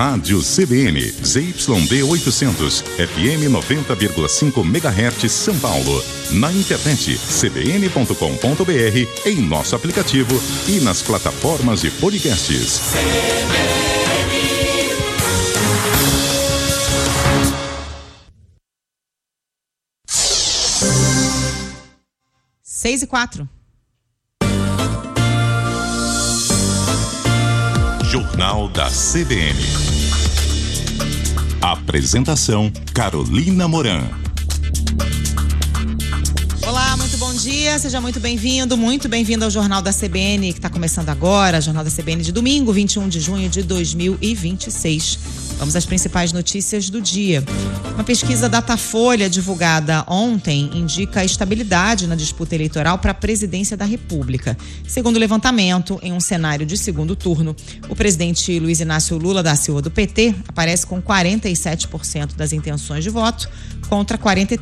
Rádio CBN, ZYD 800, FM 90,5 MHz São Paulo. Na internet, cbn.com.br, em nosso aplicativo e nas plataformas de podcasts. Seis e 4. Jornal da CBN. Apresentação: Carolina Moran. Olá, muito bom dia, seja muito bem-vindo ao Jornal da CBN, que está começando agora, Jornal da CBN de domingo, 21 de junho de 2026. Vamos às principais notícias do dia. Uma pesquisa Datafolha divulgada ontem indica a estabilidade na disputa eleitoral para a presidência da República. Segundo o levantamento, em um cenário de segundo turno, o presidente Luiz Inácio Lula da Silva do PT aparece com 47% das intenções de voto contra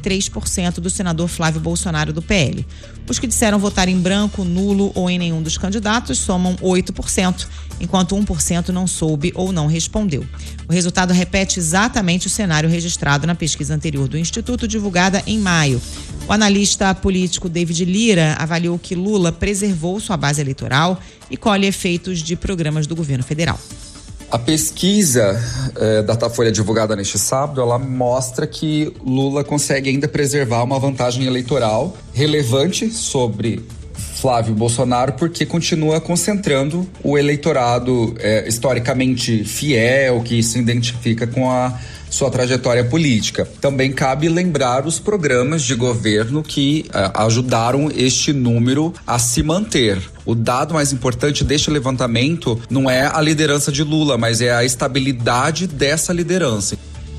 43% do senador Flávio Bolsonaro do PL. Os que disseram votar em branco, nulo ou em nenhum dos candidatos somam 8%, enquanto 1% não soube ou não respondeu. O resultado repete exatamente o cenário registrado na pesquisa anterior do Instituto, divulgada em maio. O analista político David Lira avaliou que Lula preservou sua base eleitoral e colhe efeitos de programas do governo federal. A pesquisa Datafolha divulgada neste sábado, ela mostra que Lula consegue ainda preservar uma vantagem eleitoral relevante sobre Flávio Bolsonaro, porque continua concentrando o eleitorado historicamente fiel, que se identifica com a sua trajetória política. Também cabe lembrar os programas de governo que ajudaram este número a se manter. O dado mais importante deste levantamento não é a liderança de Lula, mas é a estabilidade dessa liderança.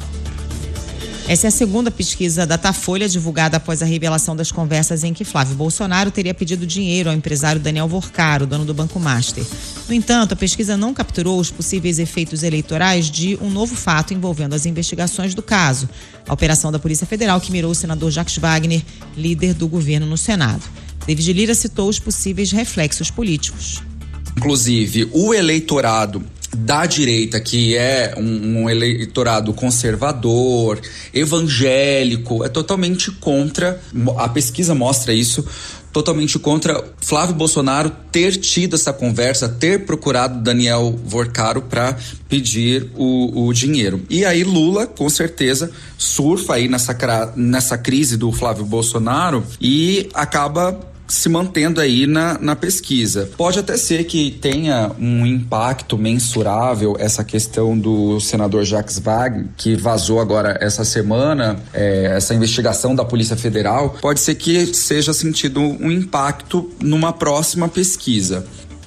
Essa é a segunda pesquisa Datafolha divulgada após a revelação das conversas em que Flávio Bolsonaro teria pedido dinheiro ao empresário Daniel Vorcaro, dono do Banco Master. No entanto, a pesquisa não capturou os possíveis efeitos eleitorais de um novo fato envolvendo as investigações do caso, a operação da Polícia Federal que mirou o senador Jacques Wagner, líder do governo no Senado. David Lira citou os possíveis reflexos políticos. Inclusive, o eleitorado da direita, que é um eleitorado conservador, evangélico, é totalmente contra, a pesquisa mostra isso, totalmente contra Flávio Bolsonaro ter tido essa conversa, ter procurado Daniel Vorcaro para pedir o dinheiro. E aí Lula, com certeza, surfa aí nessa crise do Flávio Bolsonaro e acaba se mantendo aí na pesquisa. Pode até ser que tenha um impacto mensurável essa questão do senador Jacques Wagner, que vazou agora essa semana, essa investigação da Polícia Federal, pode ser que seja sentido um impacto numa próxima pesquisa.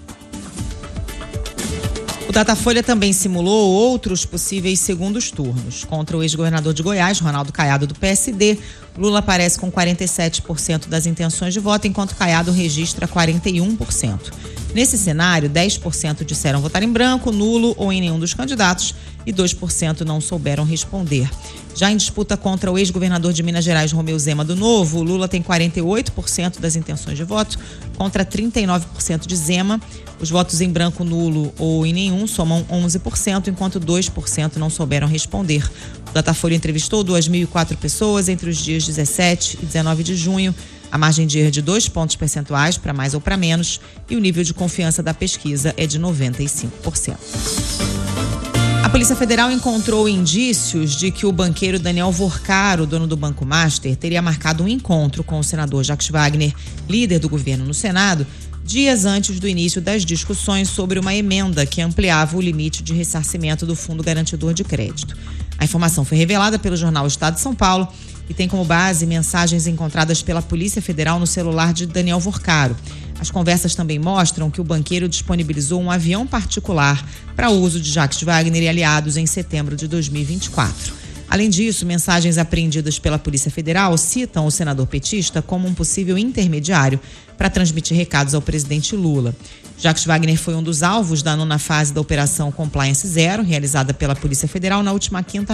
O Datafolha também simulou outros possíveis segundos turnos. Contra o ex-governador de Goiás, Ronaldo Caiado, do PSD, Lula aparece com 47% das intenções de voto, enquanto Caiado registra 41%. Nesse cenário, 10% disseram votar em branco, nulo ou em nenhum dos candidatos e 2% não souberam responder. Já em disputa contra o ex-governador de Minas Gerais, Romeu Zema do Novo, Lula tem 48% das intenções de voto contra 39% de Zema. Os votos em branco, nulo ou em nenhum somam 11%, enquanto 2% não souberam responder. O Datafolha entrevistou 2.004 pessoas entre os dias 17 e 19 de junho. A margem de erro é de 2 pontos percentuais, para mais ou para menos, e o nível de confiança da pesquisa é de 95%. A Polícia Federal encontrou indícios de que o banqueiro Daniel Vorcaro, dono do Banco Master, teria marcado um encontro com o senador Jacques Wagner, líder do governo no Senado, dias antes do início das discussões sobre uma emenda que ampliava o limite de ressarcimento do Fundo Garantidor de Crédito. A informação foi revelada pelo jornal Estado de São Paulo e tem como base mensagens encontradas pela Polícia Federal no celular de Daniel Vorcaro. As conversas também mostram que o banqueiro disponibilizou um avião particular para uso de Jacques Wagner e aliados em setembro de 2024. Além disso, mensagens apreendidas pela Polícia Federal citam o senador petista como um possível intermediário para transmitir recados ao presidente Lula. Jacques Wagner foi um dos alvos da 9ª fase da Operação Compliance Zero, realizada pela Polícia Federal na última quinta-feira.